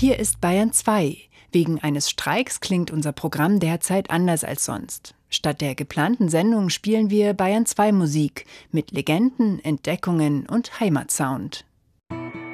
Hier ist Bayern 2. Wegen eines Streiks klingt unser Programm derzeit anders als sonst. Statt der geplanten Sendung spielen wir Bayern 2 Musik mit Legenden, Entdeckungen und Heimatsound.